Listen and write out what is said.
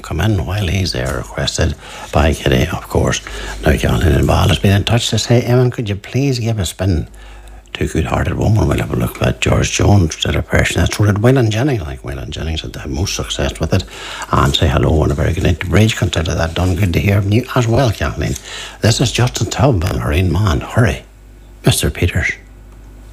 come in while he's there, requested by Kitty, of course. Now, Caroline and Ball has been in touch to say, Eamon, could you please give a spin to Good-Hearted Woman? We'll have a look at George Jones, the other person that's wrote it. Waylon Jennings, I think Waylon Jennings had the most success with it. And say hello and a very good night to Bridge. Consider that done. Good to hear from you as well, Caroline. This is Justin Taub and Lorraine Mann. Hurry, Mr. Peters.